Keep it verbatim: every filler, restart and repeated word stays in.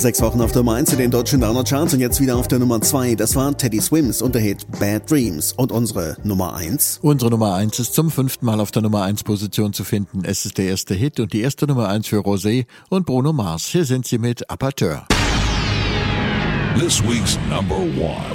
Sechs Wochen auf der Nummer eins in den deutschen Downer-Charts und jetzt wieder auf der Nummer zwei. Das war Teddy Swims und der Hit Bad Dreams. Und unsere Nummer eins? Unsere Nummer eins ist zum fünften Mal auf der Nummer eins Position zu finden. Es ist der erste Hit und die erste Nummer eins für Rosé und Bruno Mars. Hier sind sie mit Aperteur. This week's number one.